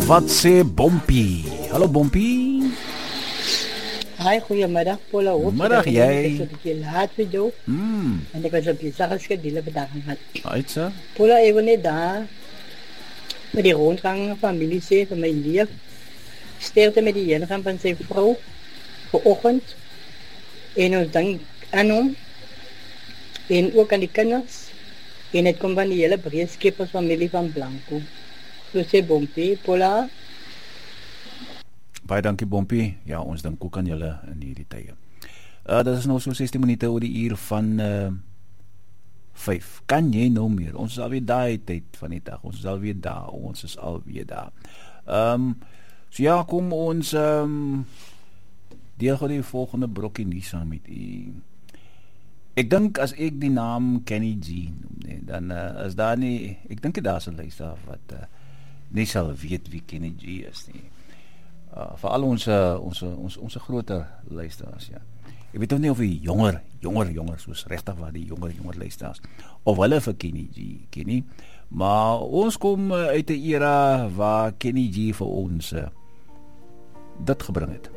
Wat sê Bompie? Hallo Bompie. Hi, goedemiddag Paula. Middag jy. Ik was een beetje laat voor jou. En ik was op je zakenschedule bedankt. Uitse. Paula, ik wil net daar met die rondgang familie sê van mijn lief. Sterkte met die ingang van zijn vrouw vanochtend. En ons dank aan hom. En ook aan die kinders. En het komt van die hele breedskippersfamilie van Blanco. So sê Bompie, Paula. Baie dankie Bompie. Ja, ons dink ook aan julle in hierdie tye. Dit is nou so 16 minute oor die uur van 5. Kan jy nou meer? Ons is alweer daai tyd van die dag. Ons is alweer daar. Ons is alweer daar. So ja, kom ons deel gou die volgende brokkie nuus saam met u. Ek dink as ek die naam Kenny G noem, nee, dan is daar nie, ek dink daar's 'n luisteraar wat nie sal weet wie Kenny G is nie. Veral ons groter luisteraars, ja. Ek weet ook nie of die jonger, soos regtig wat die jonger luisteraars, of hulle vir Kenny G ken nie, maar ons kom uit 'n era waar Kenny G vir ons dit gebring het.